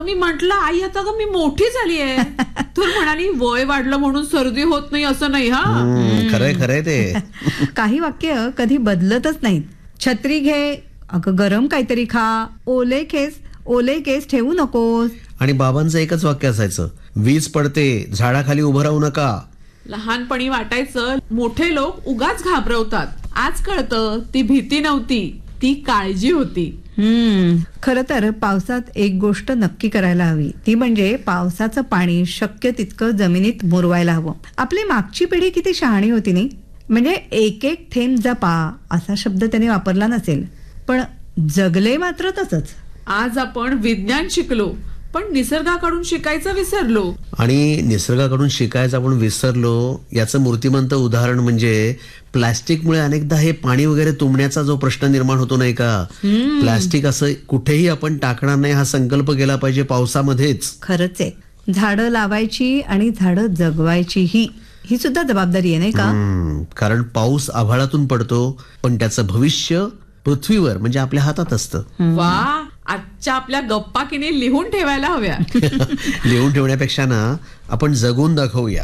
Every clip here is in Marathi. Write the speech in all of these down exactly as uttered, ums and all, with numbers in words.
मी म्हंटल आई आता ग मी मोठी झालीये. तर म्हणाली वय वाढलं म्हणून सर्दी होत नाही असं नाही. हा खरंय खरंय ते. काही वाक्य कधी बदलतच नाहीत. छत्री घे, अगं गरम काहीतरी खा, ओले केस ओले केस ठेवू नकोस. आणि बाबांचं एकच वाक्य असायचं, वीज पडते झाडाखाली उभं राहू नका. लहानपणी वाटायचं मोठे लोक उगाच घाबरवतात. आज कळतं ती भीती नव्हती, ती काळजी होती. हम्म खरं तर पावसात एक गोष्ट नक्की करायला हवी, ती म्हणजे पावसाचं पाणी शक्य तितकं जमिनीत मुरवायला हवं. आपली मागची पिढी किती शहाणी होती नाही. म्हणजे एक एक थेंब जपा असा शब्द त्याने वापरला नसेल, पण जगले मात्र तसंच. आज आपण विज्ञान शिकलो पण निसर्गाकडून शिकायचं विसरलो. आणि निसर्गाकडून शिकायचं आपण विसरलो याचं मूर्तिमंत उदाहरण म्हणजे प्लास्टिकमुळे अनेकदा हे पाणी वगैरे तुंबण्याचा जो प्रश्न निर्माण होतो नाही का. प्लास्टिक असं कुठेही आपण टाकणार नाही हा संकल्प केला पाहिजे पावसामध्येच. खरंच आहे. झाडं लावायची आणि झाडं जगवायची ही ही सुद्धा जबाबदारी आहे नाही का. कारण पाऊस आभाळातून पडतो पण त्याचं भविष्य पृथ्वीवर म्हणजे आपल्या हातात असतं. वा, आजच्या आपल्या गप्पा किने लिहून ठेवायला हव्या. लिहून ठेवण्यापेक्षा ना आपण जगून दाखवूया.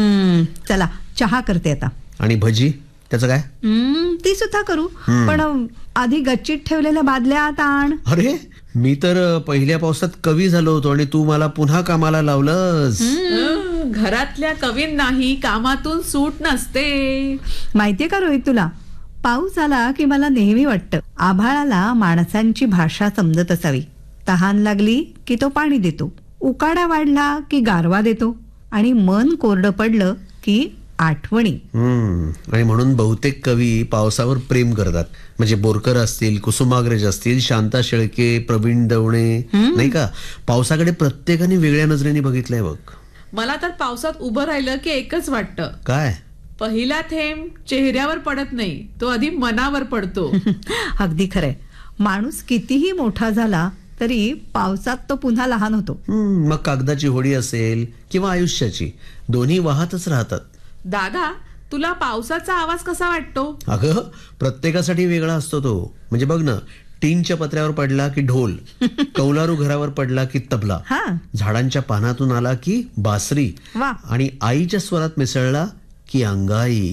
चला चहा करते आता. आणि भजी त्याचं काय. ती सुद्धा करू, पण आधी गच्चीत ठेवलेल्या बादल्या ताण. अरे मी तर पहिल्या पावसात कवी झालो होतो आणि तू मला पुन्हा कामाला लावलंस. घरातल्या कवींनाही कामातून सूट नसते. माहितीये का रोहित तुला, पाऊस आला की मला नेहमी वाटतं आभाळाला माणसांची भाषा समजत असावी. तहान लागली की तो पाणी देतो, उकाडा वाढला की गारवा देतो, आणि मन कोरडं पडलं की आठवणी. आणि म्हणून बहुतेक कवी पावसावर प्रेम करतात. म्हणजे बोरकर असतील, कुसुमाग्रज असतील, शांता शेळके, प्रवीण दवणे, नाही का. पावसाकडे प्रत्येकाने वेगळ्या नजरेने बघितलंय बघ. मला तर पावसात उभं राहिलं की एकच वाटतं, काय. पहिला थेंब चेहऱ्यावर पडत नाही, तो आधी मनावर पडतो. अगदी खरंय. माणूस कितीही मोठा झाला तरी पावसात तो पुन्हा लहान होतो. मग कागदाची होडी असेल किंवा आयुष्याची, दोन्ही वाहतच राहतात. दादा, तुला पावसाचा आवाज कसा वाटतो. अगं प्रत्येकासाठी वेगळा असतो तो. म्हणजे बघ ना, टीनच्या पत्र्यावर पडला की ढोल, कौलारू घरावर पडला की तबला, झाडांच्या पानातून आला की बासरी, आणि आईच्या स्वरात मिसळला की अंगाई.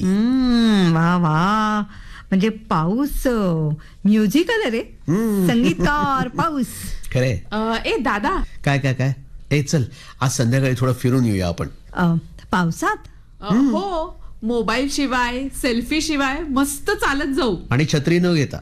वा वा, म्हणजे पाऊस म्युझिकल रे, संगीतकार पाऊस. खरे. ए दादा. काय काय काय ए चल आज संध्याकाळी थोडं फिरून येऊया आपण. पावसात. हो, मोबाईल शिवाय, सेल्फी शिवाय मस्त चालत जाऊ. आणि छत्री न घेता.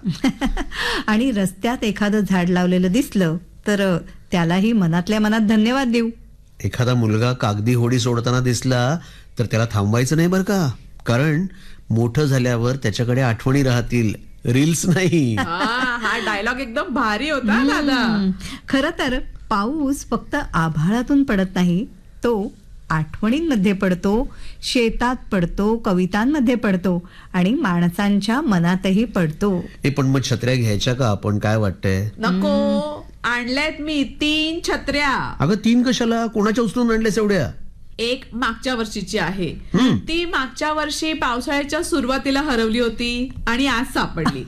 आणि रस्त्यात एखादं झाड लावलेलं दिसलं तर त्यालाही मनातल्या मनात धन्यवाद देऊ. एखादा मुलगा कागदी होडी सोडताना दिसला तर त्याला थांबवायचं नाही बरं का. कारण मोठं झाल्यावर त्याच्याकडे आठवणी राहतील, रील्स नाही. हा डायलॉग एकदम भारी होता दादा. खरं तर पाऊस फक्त आभाळातून पडत नाही, तो आठवणींमध्ये पडतो, शेतात पडतो, कवितांमध्ये पडतो, आणि माणसांच्या मनातही पडतो. हे पण मग छत्र्या घ्यायच्या का आपण, काय वाटतंय. नको, आणल्यात मी तीन छत्र्या. अगं तीन कशाला, कोणाच्या उचलून आणल्यास एवढ्या. एक मागच्या वर्षीची आहे, ती मागच्या वर्षी पावसाळ्याच्या सुरुवातीला हरवली होती आणि आज सापडली.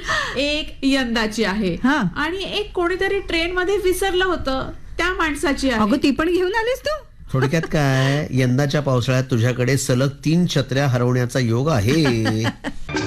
एक यंदाची आहे, आणि एक कोणीतरी ट्रेन मध्ये विसरलं होतं त्या माणसाची आहे. अगं ती पण घेऊन आलीस तू. थोडक्यात काय, यंदाच्या पावसाळ्यात तुझ्याकडे सलग तीन छत्र्या हरवण्याचा योग आहे.